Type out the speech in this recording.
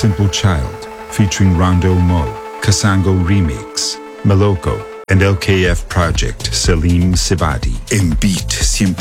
Simple Child, featuring Rondo Mo, Kasango Remix, Maloko, and LKF Project Salim Sibadi. In Beat Simple